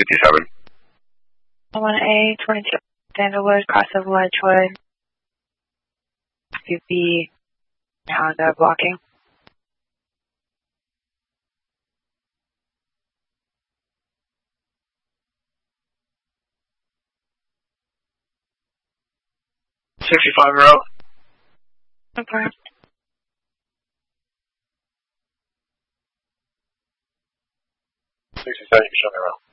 57. 1A, 22, Sandalwood, cross of Ledgewood. UB, Honda blocking. $65. Okay. 67, you can show me around.